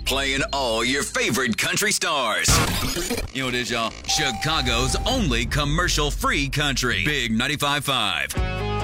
playing all your favorite country stars. You know what it is, y'all? Chicago's only commercial-free country. Big 95.5.